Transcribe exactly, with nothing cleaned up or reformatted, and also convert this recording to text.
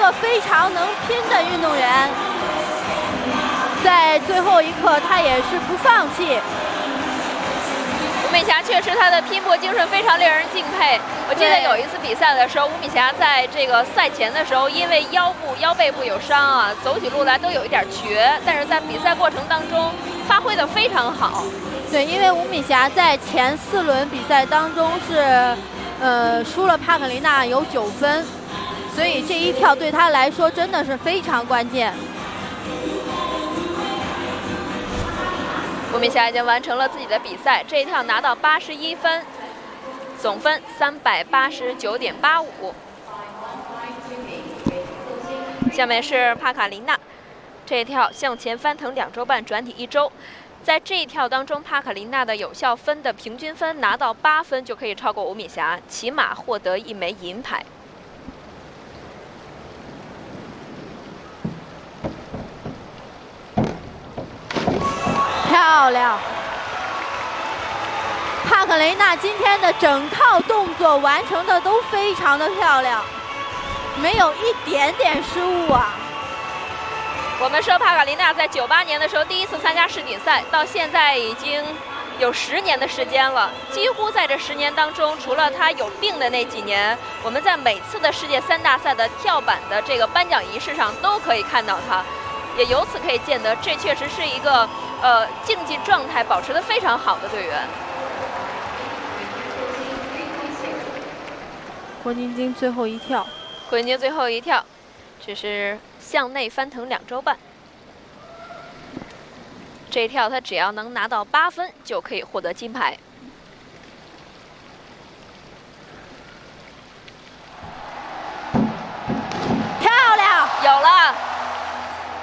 个非常能拼的运动员，在最后一刻他也是不放弃。 吴敏霞确实她的拼搏精神非常令人敬佩。我记得有一次比赛的时候，吴敏霞在这个赛前的时候，因为腰部、腰背部有伤啊，走起路来都有一点瘸，但是在比赛过程当中发挥得非常好。 对，因为吴敏霞在前四轮比赛当中是，呃，输了帕克琳娜有九分，所以这一跳对她来说真的是非常关键。 吴敏霞已经完成了自己的比赛，这一跳拿到八十一分，总分三百八十九点八五。下面是帕卡琳娜，这一跳向前翻腾两周半，转体一周。在这一跳当中，帕卡琳娜的有效分的平均分拿到八分，就可以超过吴敏霞，起码获得一枚银牌。 漂亮！帕克雷娜今天的整套动作完成的都非常的漂亮，没有一点点失误啊。 我们说帕卡琳娜在九八年的时候第一次参加世锦赛，到现在已经有十年的时间了。几乎在这十年当中，除了她有病的那几年，我们在每次的世界三大赛的跳板的这个颁奖仪式上都可以看到她，也由此可以见得，这确实是一个呃竞技状态保持得非常好的队员。 霍晶晶最后一跳， 霍晶晶最后一跳，这是向内翻腾两周半。这一跳她只要能拿到八分，就可以获得金牌。